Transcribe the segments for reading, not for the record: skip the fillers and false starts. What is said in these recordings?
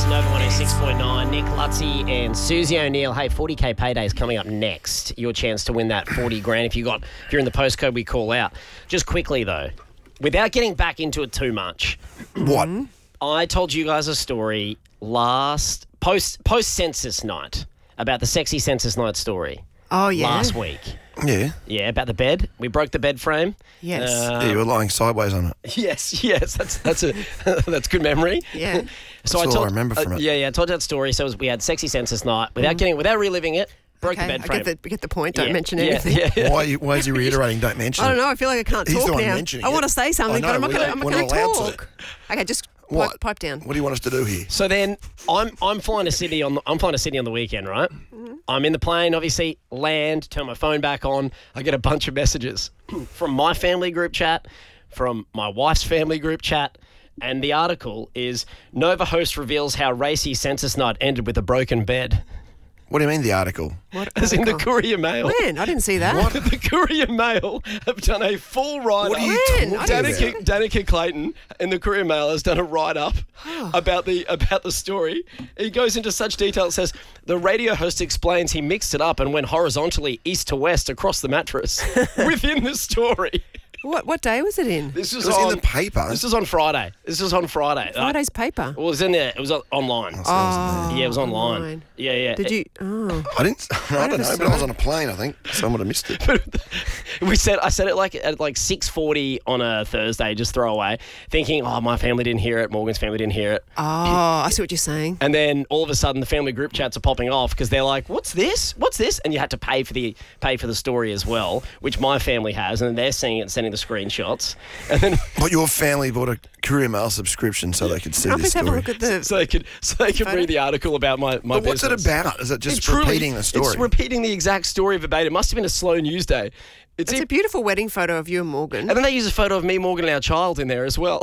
Nova 106.9. Nick Lutzi and Susie O'Neill. Hey, 40K payday is coming up next. Your chance to win that 40 grand if you're in the postcode we call out. Just quickly, though, without getting back into it too much. What? I told you guys a story post-census night about the sexy census night story. Oh, yeah. Last week. Yeah. Yeah, about the bed. We broke the bed frame. Yes. You were lying sideways on it. Yes. That's good memory. Yeah. So That's all I remember from it. Yeah. I told you that story. So we had sexy census night without reliving it. Broke the bed frame. I get the point. Don't mention anything. Yeah. Why is he reiterating? Don't mention. I don't know. I feel like I can't He's talk the one now. mentioning I it. want to say something, I know, but I'm not going to talk. Okay, just pipe down. What do you want us to do here? So then I'm flying to Sydney on the weekend, right? Mm-hmm. I'm in the plane, obviously, land, turn my phone back on. I get a bunch of messages from my family group chat, from my wife's family group chat, and the article is Nova host reveals how racy census night ended with a broken bed. What do you mean the article? As in the Courier Mail. When? I didn't see that. What? The Courier Mail have done a full write-up. What are you talking about? Danica Clayton in the Courier Mail has done a write-up about the story. He goes into such detail. It says, the radio host explains he mixed it up and went horizontally east to west across the mattress within the story. What day was it in? This was It was in the paper. This was on Friday. Friday's paper. Well, it was in there. It was online. Oh, Yeah, it was online. Yeah. Did you? Oh. I don't know, but I was on a plane, I think. Someone would have missed it. I said it at 6:40 on a Thursday, just throw away, thinking, my family didn't hear it, Morgan's family didn't hear it. Oh, I see what you're saying. And then all of a sudden the family group chats are popping off because they're like, what's this? And you had to pay for the story as well, which my family has, and then they're seeing it and sending the screenshots. And then But your family bought a Courier Mail subscription so they could see this Have a story. look at the. so they could read the article about my But what's it business. about? Is it just It's repeating the story? It's repeating the exact story verbatim. It must have been a slow news day. It's a beautiful wedding photo of you and Morgan. And then they use a photo of me, Morgan, and our child in there as well.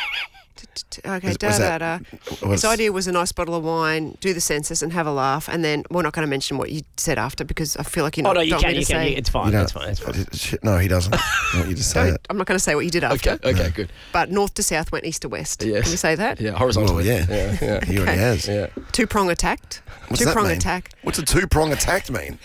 Okay, Was that- His idea was a nice bottle of wine, do the census and have a laugh, and then we're not going to mention what you said after because I feel like you're not. You can. It's fine. You It's don't- fine. No, he doesn't. I want you to say it. I'm not going to say what you did after. Okay, good. But north to south went east to west. Yes. Can you say that? Yeah, horizontally. Well, yeah. He already has. Yeah. Two-prong attacked. What's that Two-prong mean? attack. What's a two-prong attack mean?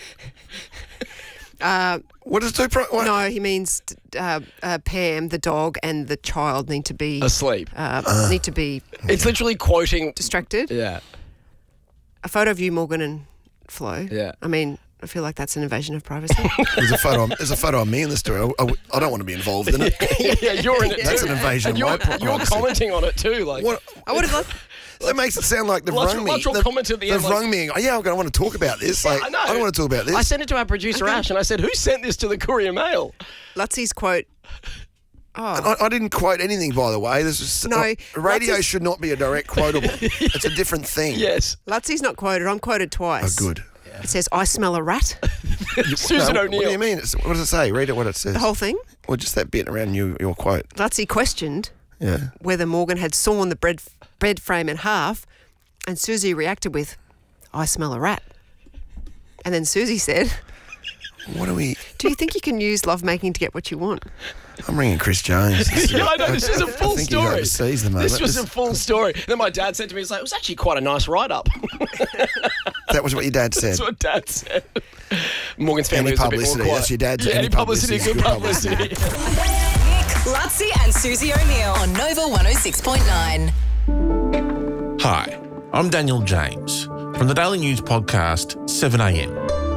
What does two-prong... What? No, he means Pam, the dog, and the child need to be Asleep. Need to be It's literally quoting. distracted. Yeah. A photo of you, Morgan, and Flo. Yeah. I mean, I feel like that's an invasion of privacy. There's a photo of me in the story. I don't want to be involved in it. Yeah, you're in it That's too. an invasion And of my you're privacy. commenting on it too. Like, What? I would have loved. That makes it sound like they've Luttrell- rung me. Luttrell commented at the end, They've rung me. Yeah, I want to talk about this. I know. I don't want to talk about this. I sent it to our producer Ash and I said, who sent this to the Courier Mail? Lutzie's quote. Oh, I didn't quote anything, by the way. This is No, radio Lutzie's- should not be a direct quotable. It's a different thing. Yes. Lutzie's not quoted. I'm quoted twice. Oh, good. It says, "I smell a rat." Susan No, O'Neill. What do you mean? What does it say? Read it. What it says. The whole thing. Well, just that bit around your quote. Lutzie questioned Yeah. whether Morgan had sawn the bed frame in half, and Susie reacted with, "I smell a rat." And then Susie said, What do we? "Do you think you can use lovemaking to get what you want?" I'm ringing Chris Jones. Yeah, I know, this is a full I think story. He's overseas at the moment. This was a full story. Then my dad said to me, he's like, it was actually quite a nice write-up. That was what your dad said. That's what Dad said. Morgan's family Any was a bit more publicity. quiet. That's your dad's. Yeah, any publicity. good publicity. Nick, Lutzi and Susie O'Neill on Nova 106.9. Hi, I'm Daniel James from the Daily News podcast 7am.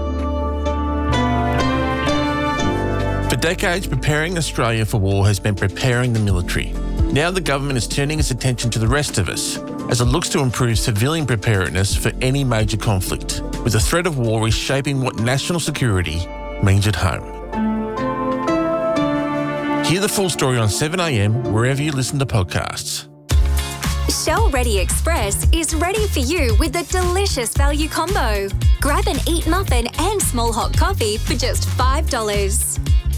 For decades, preparing Australia for war has been preparing the military. Now the government is turning its attention to the rest of us as it looks to improve civilian preparedness for any major conflict, with the threat of war reshaping what national security means at home. Hear the full story on 7am wherever you listen to podcasts. Shell Ready Express is ready for you with a delicious value combo. Grab an Eat muffin and small hot coffee for just $5.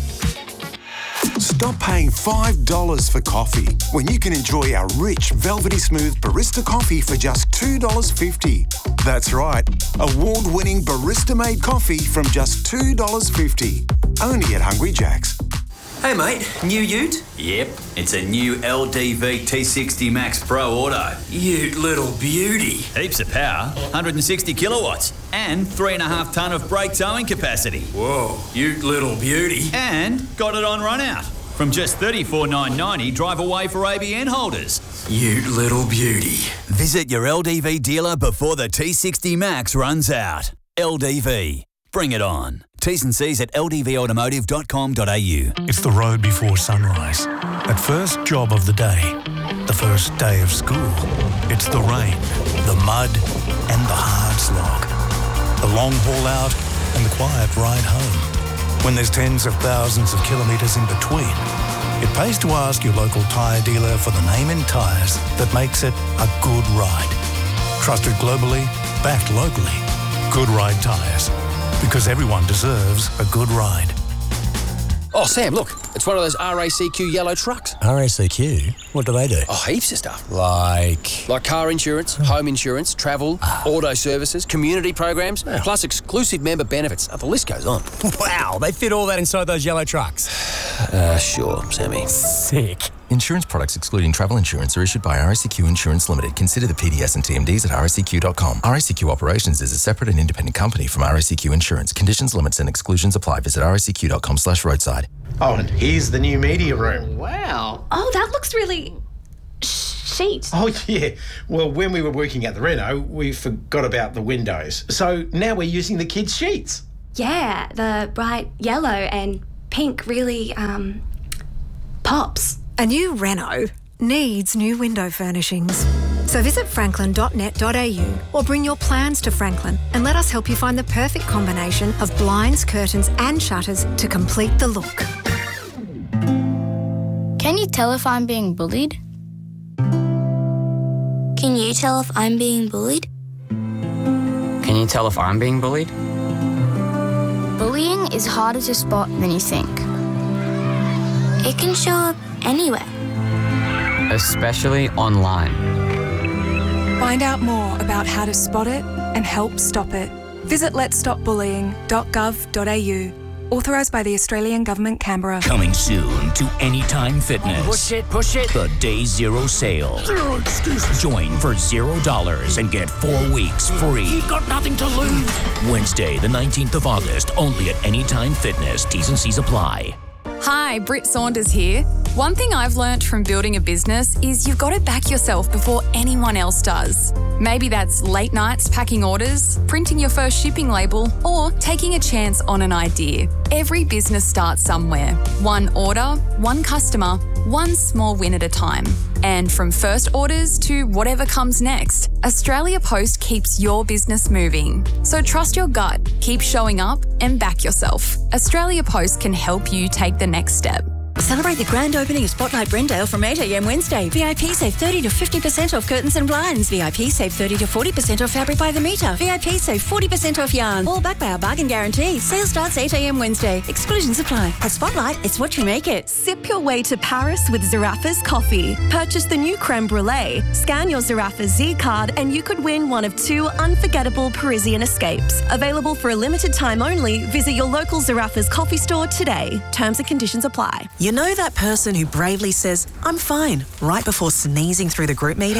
Stop paying $5 for coffee when you can enjoy our rich, velvety smooth barista coffee for just $2.50. That's right, award-winning barista-made coffee from just $2.50. Only at Hungry Jack's. Hey mate, new ute? Yep, it's a new LDV T60 Max Pro Auto. Ute little beauty. Heaps of power, 160 kilowatts, and 3.5 tonne of brake towing capacity. Whoa, ute little beauty. And got it on run out. From just $34,990 drive away for ABN holders. Ute little beauty. Visit your LDV dealer before the T60 Max runs out. LDV. Bring it on. T's and C's at ldvautomotive.com.au. It's the road before sunrise. That first job of the day. The first day of school. It's the rain, the mud, and the hard slog. The long haul out and the quiet ride home. When there's tens of thousands of kilometres in between, it pays to ask your local tyre dealer for the name in tyres that makes it a good ride. Trusted globally, backed locally. Good Ride Tyres. Because everyone deserves a good ride. Oh, Sam, look. It's one of those RACQ yellow trucks. RACQ? What do they do? Oh, heaps of stuff. Like car insurance, home insurance, travel, auto services, community programs, plus exclusive member benefits. Oh, the list goes on. Wow, they fit all that inside those yellow trucks. Sure, Sammy. Sick. Insurance products excluding travel insurance are issued by RACQ Insurance Limited. Consider the PDS and TMDs at racq.com. RACQ Operations is a separate and independent company from RACQ Insurance. Conditions, limits and exclusions apply. Visit racq.com/roadside. Oh, and here's the new media room. Wow. Oh, that looks really chic. Oh, yeah. Well, when we were working at the reno, we forgot about the windows. So now we're using the kids' sheets. Yeah, the bright yellow and pink really, pops. A new reno needs new window furnishings. So visit franklin.net.au or bring your plans to Franklin and let us help you find the perfect combination of blinds, curtains and shutters to complete the look. Can you tell if I'm being bullied? Can you tell if I'm being bullied? Can you tell if I'm being bullied? Bullying is harder to spot than you think. It can show up anywhere. Especially online. Find out more about how to spot it and help stop it. Visit letsstopbullying.gov.au. Authorised by the Australian Government, Canberra. Coming soon to Anytime Fitness. Push it. The Day Zero sale. Zero excuses. Join for $0 and get 4 weeks free. You've got nothing to lose. Wednesday, the 19th of August, only at Anytime Fitness. T's and C's apply. Hi, Britt Saunders here. One thing I've learnt from building a business is you've got to back yourself before anyone else does. Maybe that's late nights packing orders, printing your first shipping label, or taking a chance on an idea. Every business starts somewhere. One order, one customer, one small win at a time. And from first orders to whatever comes next, Australia Post keeps your business moving. So trust your gut, keep showing up and back yourself. Australia Post can help you take the next step. Celebrate the grand opening of Spotlight Brendale from 8 a.m. Wednesday. VIP save 30 to 50% off curtains and blinds. VIP save 30 to 40% off fabric by the metre. VIP save 40% off yarn. All backed by our bargain guarantee. Sale starts 8 a.m. Wednesday. Exclusions apply. At Spotlight, it's what you make it. Sip your way to Paris with Zaraffa's coffee. Purchase the new creme brulee. Scan your Zaraffa Z card and you could win one of 2 unforgettable Parisian escapes. Available for a limited time only. Visit your local Zaraffa's coffee store today. Terms and conditions apply. You know that person who bravely says, "I'm fine," right before sneezing through the group meeting?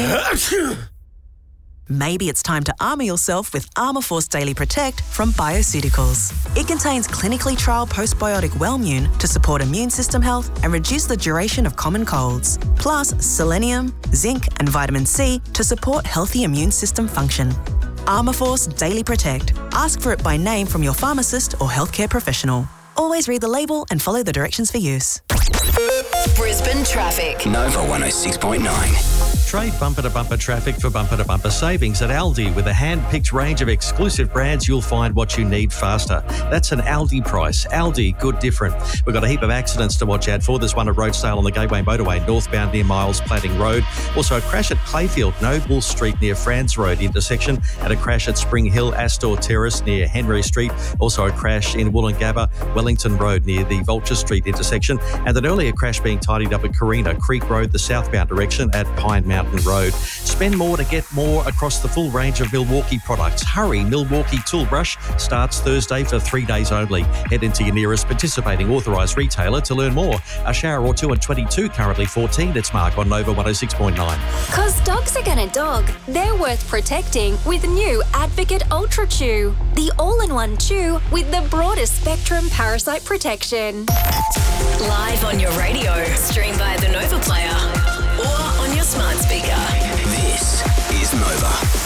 Maybe it's time to armour yourself with Armour Force Daily Protect from Bioceuticals. It contains clinically trialled postbiotic Wellmune to support immune system health and reduce the duration of common colds. Plus selenium, zinc and vitamin C to support healthy immune system function. Armour Force Daily Protect. Ask for it by name from your pharmacist or healthcare professional. Always read the label and follow the directions for use. Brisbane traffic. Nova 106.9. Trade bumper-to-bumper traffic for bumper-to-bumper savings at Aldi. With a hand-picked range of exclusive brands, you'll find what you need faster. That's an Aldi price. Aldi, good different. We've got a heap of accidents to watch out for. There's one at Roadstale on the Gateway Motorway northbound near Miles Platting Road. Also a crash at Clayfield, Noble Street near Franz Road intersection, and a crash at Spring Hill, Astor Terrace near Henry Street. Also a crash in Wollongabba, Wellington Wellington Road near the Vulture Street intersection, and an earlier crash being tidied up at Carina Creek Road, the southbound direction at Pine Mountain Road. Spend more to get more across the full range of Milwaukee products. Hurry, Milwaukee Tool Brush starts Thursday for 3 days only. Head into your nearest participating authorised retailer to learn more. A shower or two at 22, currently 14. It's Mark on Nova 106.9. Cause dogs are gonna dog. They're worth protecting with new Advocate Ultra Chew. The all-in-one chew with the broadest spectrum parasite protection. Live on your radio, stream via the Nova Player or on your smart speaker. This is Nova.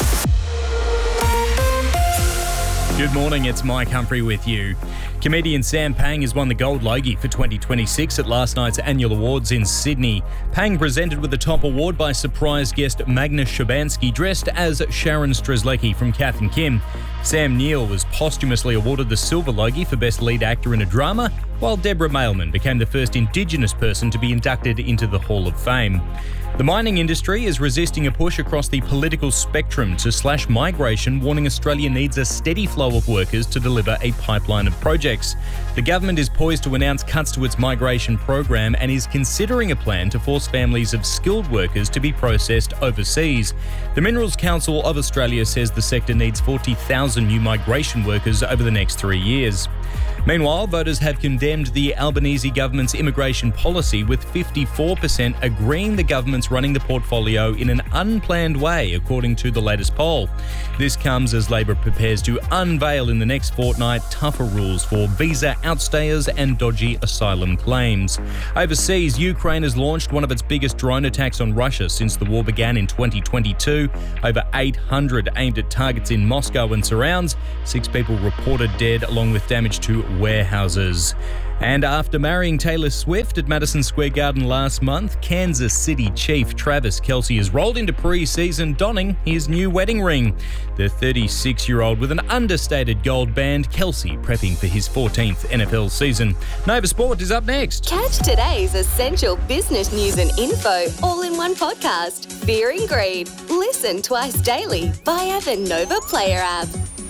Good morning, it's Mike Humphrey with you. Comedian Sam Pang has won the Gold Logie for 2026 at last night's annual awards in Sydney. Pang presented with the top award by surprise guest Magnus Shabansky, dressed as Sharon Strzelecki from Kath and Kim. Sam Neill was posthumously awarded the Silver Logie for Best Lead Actor in a Drama, while Deborah Mailman became the first Indigenous person to be inducted into the Hall of Fame. The mining industry is resisting a push across the political spectrum to slash migration, warning Australia needs a steady flow of workers to deliver a pipeline of projects. The government is poised to announce cuts to its migration program and is considering a plan to force families of skilled workers to be processed overseas. The Minerals Council of Australia says the sector needs 40,000 new migration workers over the next 3 years. Meanwhile, voters have condemned the Albanese government's immigration policy, with 54% agreeing the government's running the portfolio in an unplanned way, according to the latest poll. This comes as Labor prepares to unveil in the next fortnight tougher rules for visa outstayers and dodgy asylum claims. Overseas, Ukraine has launched one of its biggest drone attacks on Russia since the war began in 2022. Over 800 aimed at targets in Moscow and surrounds. 6 people reported dead, along with damage to warehouses. And after marrying Taylor Swift at Madison Square Garden last month, Kansas City Chief Travis Kelce has rolled into pre-season donning his new wedding ring. The 36-year-old with an understated gold band, Kelce prepping for his 14th NFL season. Nova Sport is up next. Catch today's essential business news and info all in one podcast. Fear and Greed. Listen twice daily via the Nova Player app.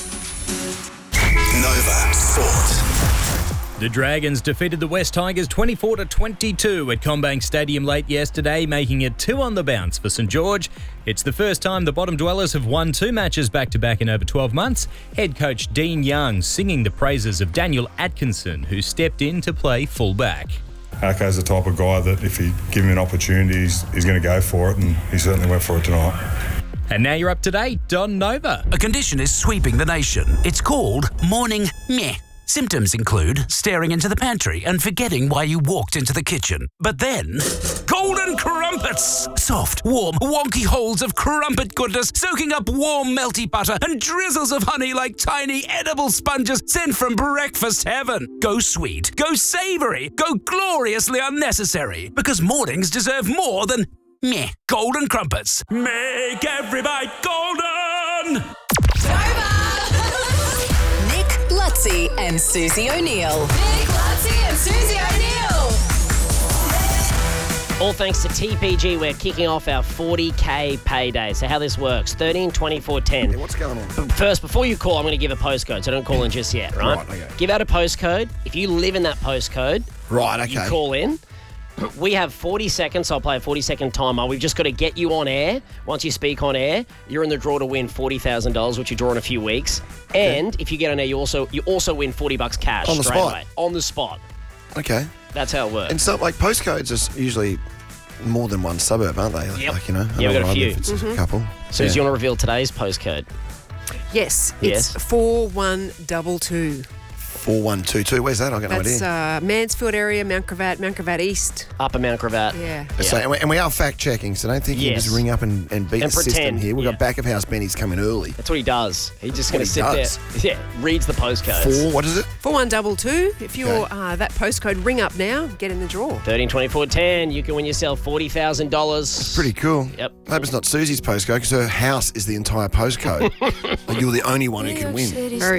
Nova Sport. The Dragons defeated the West Tigers 24-22 at CommBank Stadium late yesterday, making it 2 on the bounce for St George. It's the first time the bottom dwellers have won 2 matches back-to-back in over 12 months. Head coach Dean Young singing the praises of Daniel Atkinson, who stepped in to play fullback. Aka's the type of guy that if you give him an opportunity, he's going to go for it, and he certainly went for it tonight. And now you're up to date on Nova. A condition is sweeping the nation. It's called morning meh. Symptoms include staring into the pantry and forgetting why you walked into the kitchen. But then, golden crumpets! Soft, warm, wonky holes of crumpet goodness soaking up warm, melty butter and drizzles of honey like tiny edible sponges sent from breakfast heaven. Go sweet, go savoury, go gloriously unnecessary. Because mornings deserve more than meh. Golden crumpets. Make every bite golden! Lutzi and Susie O'Neill. Nick Lutzi and Susie O'Neill. All thanks to TPG, we're kicking off our 40K payday. So how this works, 13, 24, 10. Yeah, what's going on? First, before you call, I'm going to give a postcode, so don't call in just yet, right? Right, okay. Give out a postcode. If you live in that postcode, right, okay, you call in. We have 40 seconds, so I'll play a 40-second timer. We've just got to get you on air. Once you speak on air, you're in the draw to win $40,000, which you draw in a few weeks. And if you get on air, you also win $40 cash on the straight spot. away. On the spot. Okay. That's how it works. And so, like, postcodes are usually more than one suburb, aren't they? Yep. Like, you know, yeah, we've got a few. It's a couple. So, do you want to reveal today's postcode? Yes, it's 4122. 4122. Where's that? I've got no idea. That's Mansfield area, Mount Gravatt East. Upper Mount Gravatt. Yeah. So, and we are fact checking, so don't think you can just ring up and beat the system here. We've got back of house Benny's coming early. That's what he does. He's just going to sit there. Yeah, reads the postcodes. What is it? 4122. If you're that postcode, ring up now, get in the draw. 13, 24, 10. You can win yourself $40,000. That's pretty cool. Yep. I hope it's not Susie's postcode because her house is the entire postcode. Like, you're the only one who can win. Very